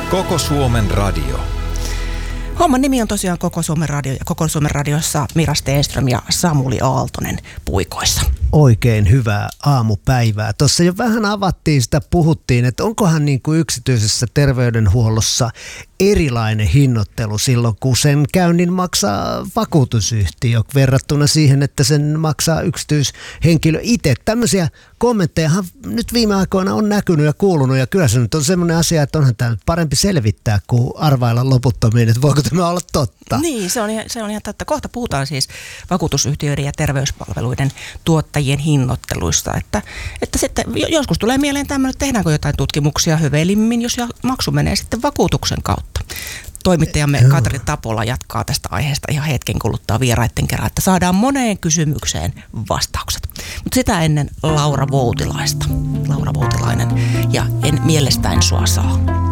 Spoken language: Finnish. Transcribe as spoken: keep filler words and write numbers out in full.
Koko Suomen radio. Homman nimi on tosiaan Koko Suomen radio ja Koko Suomen radiossa Mira Stenström ja Samuli Aaltonen puikoissa. Oikein hyvää aamupäivää. Tuossa jo vähän avattiin sitä, puhuttiin, että onkohan niin kuin yksityisessä terveydenhuollossa erilainen hinnoittelu silloin, kun sen käynnin maksaa vakuutusyhtiö verrattuna siihen, että sen maksaa yksityishenkilö itse. Tämmöisiä kommenttejahan nyt viime aikoina on näkynyt ja kuulunut, ja kyllä se nyt on semmoinen asia, että onhan tämä nyt parempi selvittää kuin arvailla loputtomiin, että voiko tämä olla totta. Niin, se on, se on ihan totta. Kohta puhutaan siis vakuutusyhtiöiden ja terveyspalveluiden tuottajien hinnoitteluista, että, että sitten joskus tulee mieleen tämmöinen, että tehdäänkö jotain tutkimuksia hyvelimmin, jos maksu menee sitten vakuutuksen kautta. Toimittajamme Joo. Katri Tapola jatkaa tästä aiheesta ihan hetken kuluttaa vieraiden kerran, että saadaan moneen kysymykseen vastaukset. Mutta sitä ennen Laura Voutilaista. Laura Voutilainen ja En mielestäin sua saa.